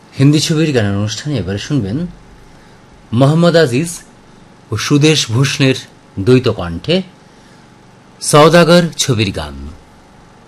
হিন্দি ছবির গানের অনুষ্ঠানে এবারে শুনবেন মোহাম্মদ আজিজ ও সুদেশ ভূষণের দ্বৈত কণ্ঠে সওদাগর ছবির গান।